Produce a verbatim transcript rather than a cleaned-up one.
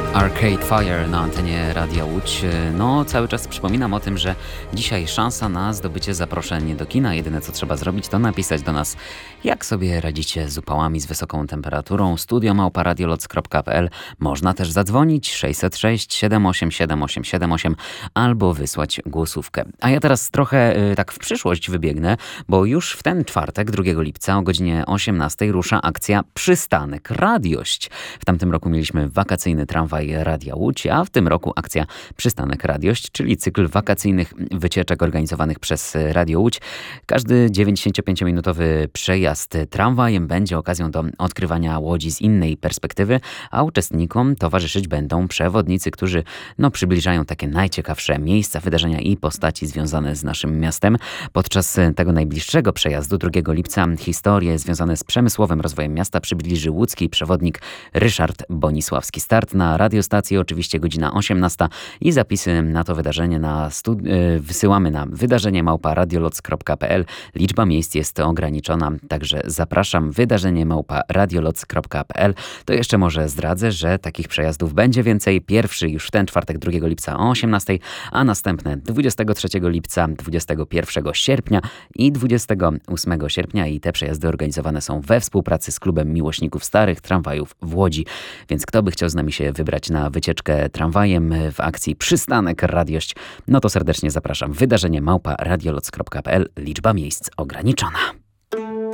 Arcade Fire na antenie Radia Łódź. No, cały czas przypominam o tym, że dzisiaj szansa na zdobycie zaproszeń do kina. Jedyne co trzeba zrobić, to napisać do nas, jak sobie radzicie z upałami, z wysoką temperaturą. studio małpa radioloc kropka p l. Można też zadzwonić sześćset sześć siedem osiem siedem osiem siedem osiem albo wysłać głosówkę. A ja teraz trochę y, tak w przyszłość wybiegnę, bo już w ten czwartek, drugiego lipca o godzinie osiemnastej rusza akcja Przystanek Radiość. W tamtym roku mieliśmy wakacyjny tramwaj Radia Łódź, a w tym roku akcja Przystanek Radiość, czyli cykl wakacyjnych wycieczek organizowanych przez Radio Łódź. Każdy dziewięćdziesięciopięciominutowy przejazd tramwajem będzie okazją do odkrywania Łodzi z innej perspektywy, a uczestnikom towarzyszyć będą przewodnicy, którzy no, przybliżają takie najciekawsze miejsca, wydarzenia i postaci związane z naszym miastem. Podczas tego najbliższego przejazdu drugiego lipca historie związane z przemysłowym rozwojem miasta przybliży łódzki przewodnik Ryszard Bonisławski. Start na radiostacji oczywiście godzina osiemnasta i zapisy na to wydarzenie na studi- wysyłamy na wydarzenie małpa radioloc kropka p l. Liczba miejsc jest ograniczona, także zapraszam. Wydarzenie małpa radioloc kropka p l. To jeszcze może zdradzę, że takich przejazdów będzie więcej. Pierwszy już w ten czwartek drugiego lipca o osiemnastej, a następne dwudziestego trzeciego lipca, dwudziestego pierwszego sierpnia i dwudziestego ósmego sierpnia i te przejazdy organizowane są we współpracy z Klubem Miłośników Starych Tramwajów w Łodzi. Więc kto by chciał z nami się wybrać na wycieczkę tramwajem w akcji Przystanek Radiość, no to serdecznie zapraszam. Wydarzenie małpa radioloc kropka p l. Liczba miejsc ograniczona.